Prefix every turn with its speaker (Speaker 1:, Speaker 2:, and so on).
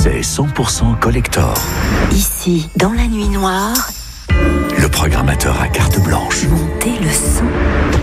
Speaker 1: c'est 100% collector.
Speaker 2: Ici, dans la nuit noire,
Speaker 1: Le programmateur à carte blanche.
Speaker 2: montez le son.